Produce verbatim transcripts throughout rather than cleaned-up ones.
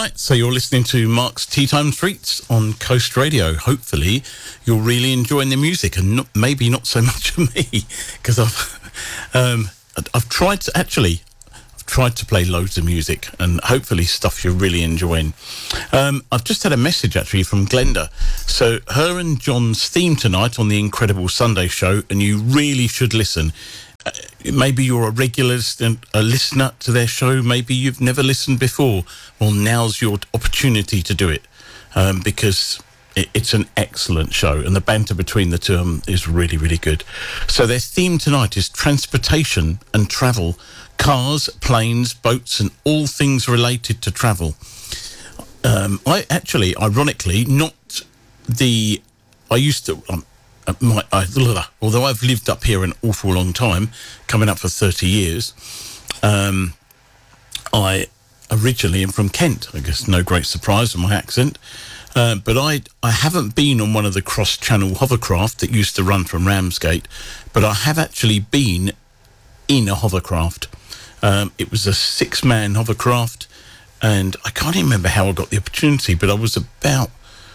Right, so you're listening to Mark's Tea Time Treats on Coast Radio. Hopefully you're really enjoying the music, and not, maybe not so much of me, because I've um, I've tried to actually I've tried to play loads of music, and hopefully stuff you're really enjoying. Um, I've just had a message actually from Glenda. So her and John's theme tonight on the Incredible Sunday Show, and you really should listen. Uh, maybe you're a regular a listener to their show. Maybe you've never listened before. Well, now's your opportunity to do it, um, because it, it's an excellent show, and the banter between the two of them is really, really good. So their theme tonight is transportation and travel, cars, planes, boats, and all things related to travel. Um, I actually, ironically, not the... I used to... Um, Uh, my, I, although I've lived up here an awful long time, coming up for thirty years, um, I originally am from Kent. I guess no great surprise in my accent. Uh, but I I haven't been on one of the cross-channel hovercraft that used to run from Ramsgate, but I have actually been in a hovercraft. Um, it was a six-man hovercraft, and I can't even remember how I got the opportunity, but I was about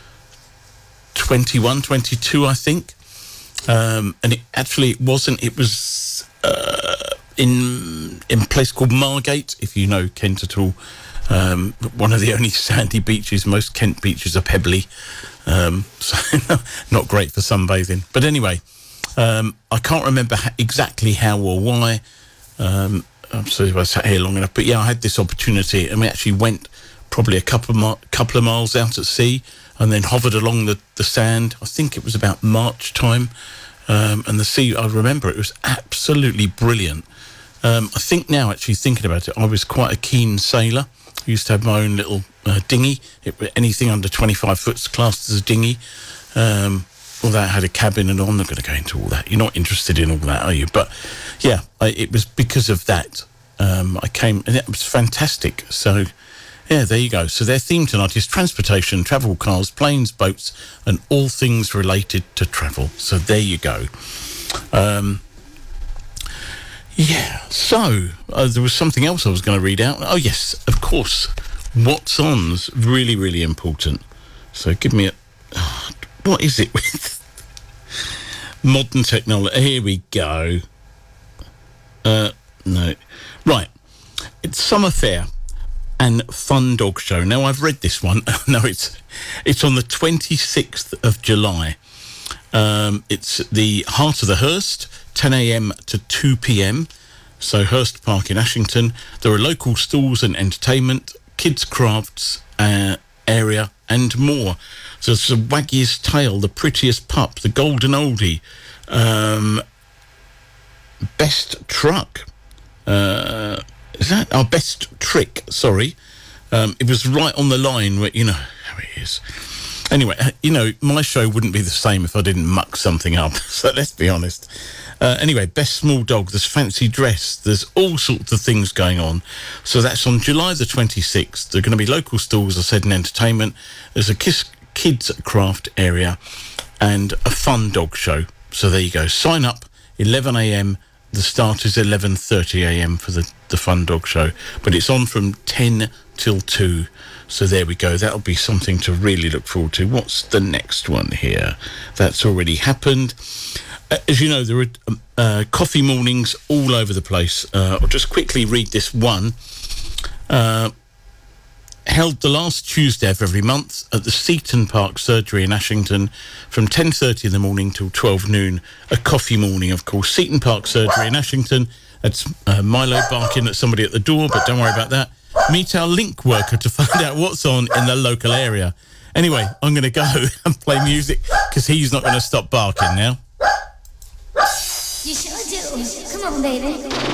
twenty-one, twenty-two, I think. Um, and it actually it wasn't, it was uh, in, in a place called Margate, if you know Kent at all. Um, one of the only sandy beaches. Most Kent beaches are pebbly. Um, so not great for sunbathing. But anyway, um, I can't remember ha- exactly how or why. Um, I'm sorry if I sat here long enough. But yeah, I had this opportunity, and we actually went probably a couple of, mi- couple of miles out at sea, and then hovered along the, the sand. I think it was about March time. Um, and the sea, I remember it was absolutely brilliant. Um, I think now, actually thinking about it, I was quite a keen sailor. I used to have my own little uh, dinghy. It, anything under twenty-five foot's classed as a dinghy. Um, although it had a cabin and all. I'm not going to go into all that. You're not interested in all that, are you? But yeah, I, it was because of that. Um, I came, and it was fantastic. So... yeah, there you go. So their theme tonight is transportation, travel, cars, planes, boats, and all things related to travel. So there you go. Um, yeah, so uh, there was something else I was going to read out. Oh, yes, of course. What's on's really, really important. So give me a... Oh, what is it with modern technology? Here we go. Uh, no. Right. It's Summer Fair and Fun Dog Show. Now, I've read this one. No, it's it's on the twenty-sixth of July. Um, it's the Heart of the Hurst, ten a.m. to two p.m. So Hurst Park in Ashington. There are local stalls and entertainment, kids' crafts uh, area, and more. So it's the waggiest tail, the prettiest pup, the golden oldie, um, best truck. Uh... Is that our best trick? Sorry. Um, it was right on the line where, you know, how it is. Anyway, you know, my show wouldn't be the same if I didn't muck something up. So let's be honest. Uh, anyway, best small dog, there's fancy dress, there's all sorts of things going on. So that's on July the twenty-sixth. There are going to be local stalls, I said, and entertainment. There's a kiss, kids craft area and a fun dog show. So there you go. Sign up, eleven a.m. The start is eleven thirty a.m. for the, the Fun Dog Show, but it's on from ten till two. So there we go. That'll be something to really look forward to. What's the next one here? That's already happened. Uh, as you know, there are um, uh, coffee mornings all over the place. Uh, I'll just quickly read this one. Uh, held the last Tuesday of every month at the Seaton Park Surgery in Ashington from ten thirty in the morning till twelve noon. A coffee morning, of course. Seaton Park Surgery in Ashington. That's uh, Milo barking at somebody at the door, but don't worry about that. Meet our link worker to find out what's on in the local area. Anyway, I'm going to go and play music because he's not going to stop barking now. You sure do. Come on, baby.